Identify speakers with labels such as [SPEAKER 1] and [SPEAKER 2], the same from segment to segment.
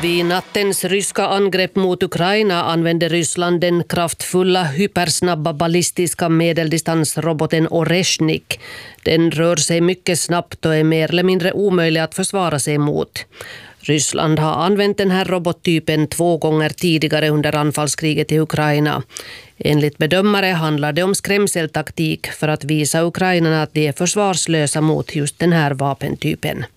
[SPEAKER 1] Vid nattens ryska angrepp mot Ukraina använde Ryssland den kraftfulla hypersnabba ballistiska medeldistansroboten Oreshnik. Den rör sig mycket snabbt och är mer eller mindre omöjlig att försvara sig mot. Ryssland har använt den här robottypen 2 gånger tidigare under anfallskriget i Ukraina. Enligt bedömare handlar det om skrämseltaktik för att visa ukrainarna att de är försvarslösa mot just den här vapentypen.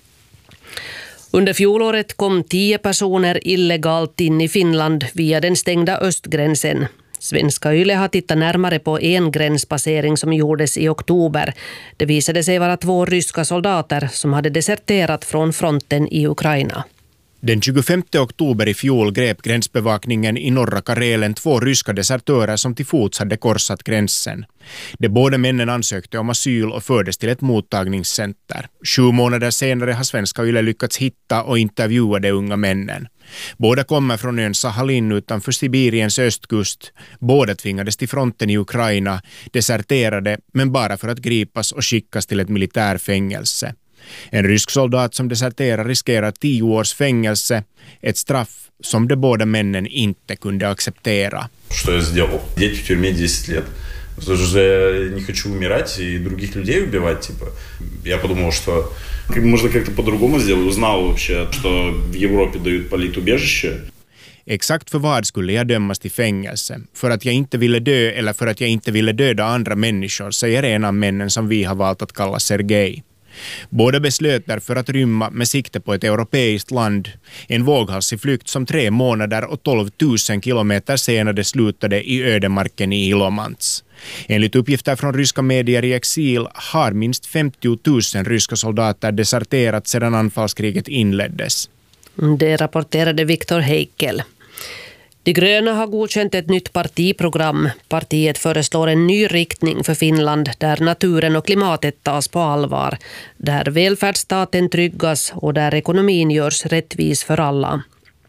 [SPEAKER 1] Under fjolåret kom 10 personer illegalt in i Finland via den stängda östgränsen. Svenska Yle har tittat närmare på en gränspassering som gjordes i oktober. Det visade sig vara 2 ryska soldater som hade deserterat från fronten i Ukraina.
[SPEAKER 2] Den 25 oktober i fjol grep gränsbevakningen i norra Karelen 2 ryska desertörer som till fots hade korsat gränsen. De båda männen ansökte om asyl och fördes till ett mottagningscenter. 7 månader senare har Svenska Yle lyckats hitta och intervjua de unga männen. Båda kommer från ön Sahalin utanför Sibiriens östkust. Båda tvingades till fronten i Ukraina, deserterade men bara för att gripas och skickas till ett militärfängelse. En rysk soldat som deserterar riskerar 10 års fängelse, ett straff som de båda männen inte kunde acceptera.
[SPEAKER 3] Что я сделал? Сидеть в тюрьме 10 лет. Потому что я не хочу умирать и других людей убивать, типа. Я подумал, что можно как-то по-другому сделать. Узнал вообще, что в Европе dают политубежище.
[SPEAKER 2] Exakt för vad skulle jag dömas till fängelse? För att jag inte ville dö eller för att jag inte ville döda andra människor, säger en av männen som vi har valt att kalla Sergej. Båda beslöt därför att rymma med sikte på ett europeiskt land. En våghalsig flykt som 3 månader och 12 000 kilometer senare slutade i ödemarken i Ilomantz. Enligt uppgifter från ryska medier i exil har minst 50 000 ryska soldater deserterat sedan anfallskriget inleddes.
[SPEAKER 1] Det rapporterade Viktor Heikel. De gröna har godkänt ett nytt partiprogram. Partiet föreslår en ny riktning för Finland där naturen och klimatet tas på allvar, där välfärdsstaten tryggas och där ekonomin görs rättvis för alla.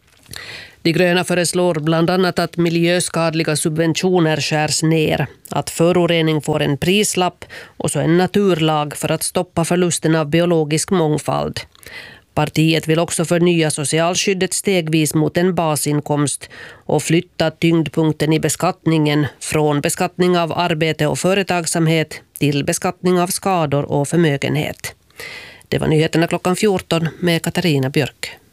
[SPEAKER 1] De gröna föreslår bland annat att miljöskadliga subventioner skärs ner, att förorening får en prislapp och så en naturlag för att stoppa förlusten av biologisk mångfald. Partiet vill också förnya socialskyddet stegvis mot en basinkomst och flytta tyngdpunkten i beskattningen från beskattning av arbete och företagsamhet till beskattning av skador och förmögenhet. Det var nyheterna klockan 14 med Katarina Björk.